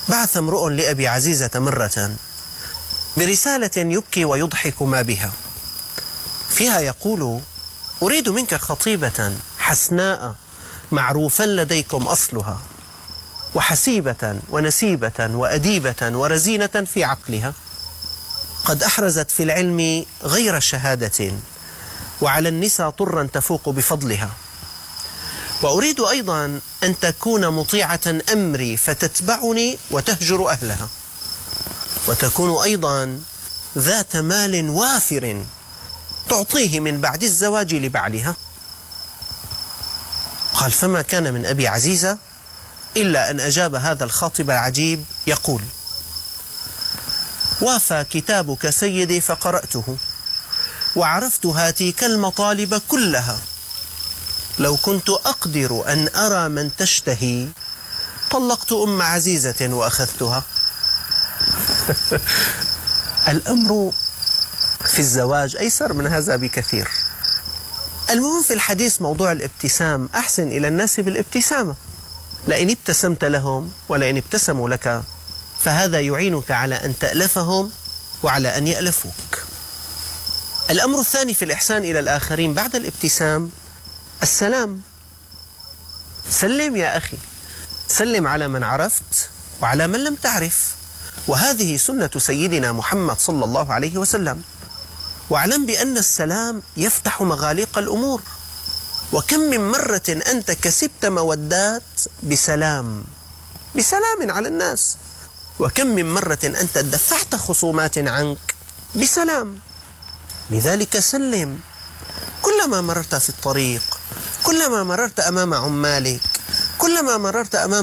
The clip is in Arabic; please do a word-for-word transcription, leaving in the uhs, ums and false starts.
بعث امرؤ لأبي عزيزة مرة برسالة يبكي ويضحك ما بها، فيها يقول: أريد منك خطيبة حسناء معروفا لديكم أصلها، وحسيبة ونسيبة وأديبة ورزينة في عقلها، قد أحرزت في العلم غير شهادة، وعلى النساء طرا تفوق بفضلها. وأريد أيضا أن تكون مطيعة أمري فتتبعني وتهجر أهلها، وتكون أيضا ذات مال وافر تعطيه من بعد الزواج لبعلها. قال: فما كان من أبي عزيزة إلا أن أجاب هذا الخاطب العجيب يقول: وافى كتابك سيدي فقرأته، وعرفت هاتيك المطالب كلها، لو كنت أقدر أن أرى من تشتهي طلقت أم عزيزة وأخذتها. الأمر في الزواج أيسر من هذا بكثير. المهم في الحديث موضوع الابتسام، أحسن إلى الناس بالابتسامة، لئن ابتسمت لهم ولئن ابتسموا لك فهذا يعينك على أن تألفهم وعلى أن يألفوك. الأمر الثاني في الإحسان إلى الآخرين بعد الابتسام السلام. سلم يا أخي، سلم على من عرفت وعلى من لم تعرف، وهذه سنة سيدنا محمد صلى الله عليه وسلم. واعلم بأن السلام يفتح مغاليق الأمور، وكم من مرة أنت كسبت مودات بسلام بسلام على الناس، وكم من مرة أنت دفعت خصومات عنك بسلام. لذلك سلم كلما مررت في الطريق، كلما مررت أمام عمالك، كلما مررت أمام